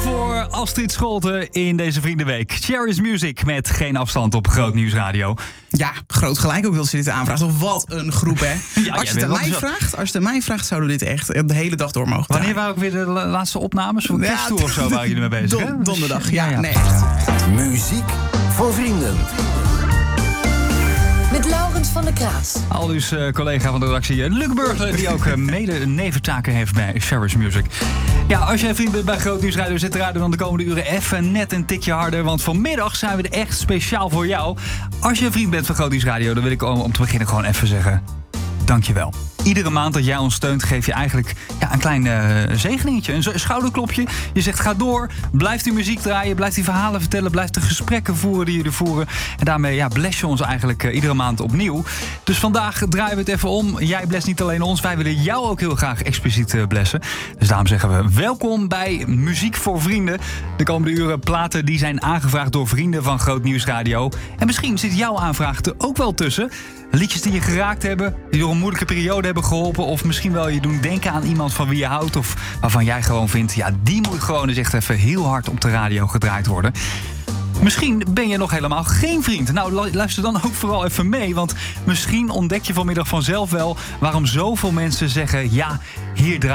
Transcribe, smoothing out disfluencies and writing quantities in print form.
voor Astrid Scholten in deze Vriendenweek. Cherry's Music met Geen Afstand op Groot Nieuws Radio. Ja, groot gelijk ook wil ze dit aanvragen. Of wat een groep, hè? Ja, als je het aan mij vraagt, zouden we dit echt de hele dag door mogen draaien. Wanneer waren ook weer de laatste opnames? Voor kersttour of zo waren jullie mee bezig, hè? Donderdag, ja. Nee, echt. Muziek voor vrienden. Met Laurens van der Kraas. Aldus collega van de redactie Luc Burger, die ook mede neventaken heeft bij Cherry's Music. Ja, als jij vriend bent bij Groot Nieuws Radio, zet de radio dan de komende uren even net een tikje harder. Want vanmiddag zijn we er echt speciaal voor jou. Als je een vriend bent van Groot Nieuws Radio, dan wil ik om te beginnen gewoon even zeggen: dankjewel. Iedere maand dat jij ons steunt, geef je eigenlijk een klein zegeningetje, een schouderklopje. Je zegt ga door, blijf die muziek draaien, blijf die verhalen vertellen, blijf de gesprekken voeren die jullie voeren. En daarmee bless je ons eigenlijk iedere maand opnieuw. Dus vandaag draaien we het even om. Jij bless niet alleen ons, wij willen jou ook heel graag expliciet blessen. Dus daarom zeggen we welkom bij Muziek voor Vrienden. De komende uren platen die zijn aangevraagd door vrienden van Groot Nieuws Radio. En misschien zit jouw aanvraag er ook wel tussen. Liedjes die je geraakt hebben, die door een moeilijke periode hebben geholpen, of misschien wel je doen denken aan iemand van wie je houdt of waarvan jij gewoon vindt, ja, die moet gewoon eens echt even heel hard op de radio gedraaid worden. Misschien ben je nog helemaal geen vriend. Nou, luister dan ook vooral even mee, want misschien ontdek je vanmiddag vanzelf wel waarom zoveel mensen zeggen: ja, hier draai